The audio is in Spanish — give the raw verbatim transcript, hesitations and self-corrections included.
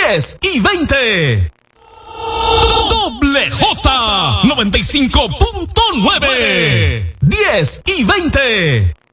diez y veinte. Doble J noventa y cinco punto nueve. diez y veinte.